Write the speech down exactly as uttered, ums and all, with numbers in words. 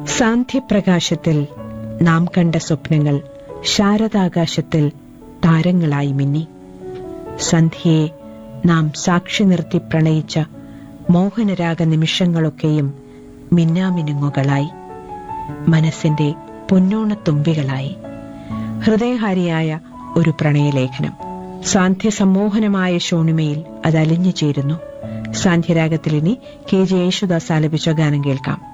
സാന്ധ്യപ്രകാശത്തിൽ നാം കണ്ട സ്വപ്നങ്ങൾ ശാരദാകാശത്തിൽ താരങ്ങളായി മിന്നി. സന്ധ്യയെ നാം സാക്ഷി നിർത്തി പ്രണയിച്ച മോഹനരാഗ നിമിഷങ്ങളൊക്കെയും മിന്നാമിനുങ്ങുകളായി, മനസ്സിന്റെ പൊന്നോണത്തുമ്പികളായി. ഹൃദയഹാരിയായ ഒരു പ്രണയലേഖനം. സാന്ധ്യസമ്മോഹനമായ ശോണിമയിൽ അത് അലിഞ്ഞു ചേരുന്നു. സാന്ധ്യരാഗത്തിൽ ഇനി കെ ജെ യേശുദാസ് ആലപിച്ച ഗാനം കേൾക്കാം.